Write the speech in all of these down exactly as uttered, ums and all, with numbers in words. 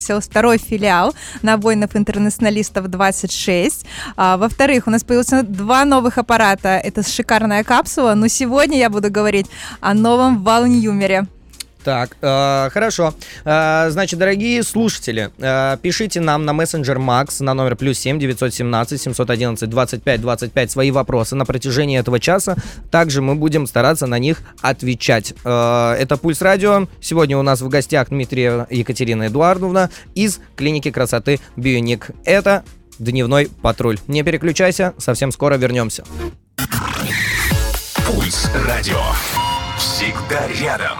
второй филиал на воинов интернационалистов двадцать шесть. А, во-вторых, у нас появилось два новых аппарата. Это шикарная капсула, но сегодня я буду говорить о новом Валньюмере. Так, э, хорошо. Э, значит, дорогие слушатели, э, пишите нам на мессенджер Макс на номер плюс семь девятьсот семнадцать семьсот одиннадцать двадцать пять двадцать пять свои вопросы на протяжении этого часа. Также мы будем стараться на них отвечать. Э, это Пульс Радио. Сегодня у нас в гостях Дмитриева Екатерина Эдуардовна из клиники красоты Бионик. Это Дневной патруль. Не переключайся, совсем скоро вернемся. Пульс Радио. Всегда рядом.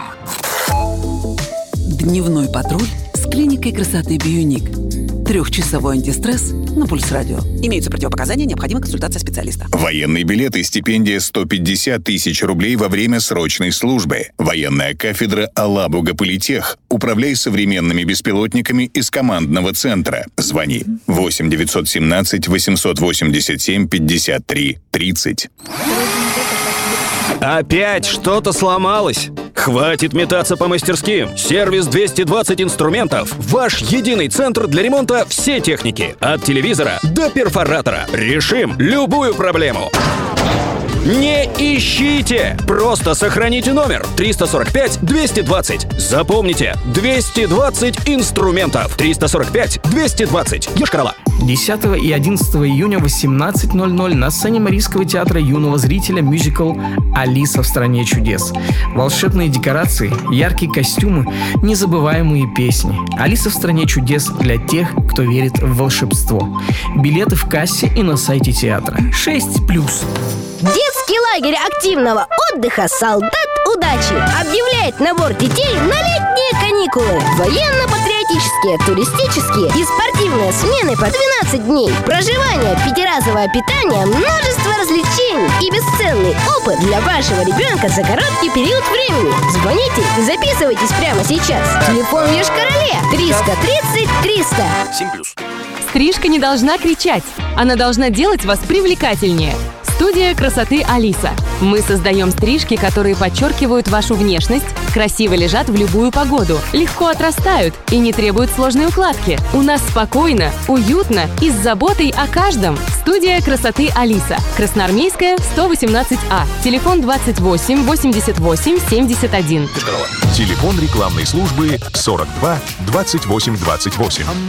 Дневной патруль с клиникой красоты Бионик. Трехчасовой антистресс на Пульс Радио. Имеются противопоказания, необходима консультация специалиста. Военный билет и стипендия сто пятьдесят тысяч рублей во время срочной службы. Военная кафедра Алабуга Политех. Управляй современными беспилотниками из командного центра. Звони восемь девятьсот семнадцать восемьсот восемьдесят семь пятьдесят три тридцать. Опять что-то сломалось? Хватит метаться по мастерским. Сервис двести двадцать инструментов. Ваш единый центр для ремонта всей техники. От телевизора до перфоратора. Решим любую проблему. Не ищите! Просто сохраните номер триста сорок пять двести двадцать. Запомните, двести двадцать инструментов. триста сорок пять двести двадцать. Йошкар-Ола. десятого и одиннадцатого июня в восемнадцать ноль ноль на сцене Марийского театра юного зрителя мюзикл «Алиса в стране чудес». Волшебные декорации, яркие костюмы, незабываемые песни. «Алиса в стране чудес» для тех, кто верит в волшебство. Билеты в кассе и на сайте театра. шесть плюс. Детский лагерь активного отдыха «Солдат удачи» объявляет набор детей на летние каникулы. Военно-патриотические, туристические и спортивные смены по двенадцать дней. Проживание, пятиразовое питание, множество развлечений и бесценный опыт для вашего ребенка за короткий период времени. Звоните и записывайтесь прямо сейчас. Телефон в Йошкар-Оле триста тридцать триста. семь плюс. Стрижка не должна кричать. Она должна делать вас привлекательнее. Студия красоты «Алиса». Мы создаем стрижки, которые подчеркивают вашу внешность, красиво лежат в любую погоду, легко отрастают и не требуют сложной укладки. У нас спокойно, уютно и с заботой о каждом. Студия красоты «Алиса». Красноармейская, сто восемнадцать А. Телефон двадцать восемь восемьдесят восемь семьдесят один. Телефон рекламной службы сорок два двадцать восемь двадцать восемь.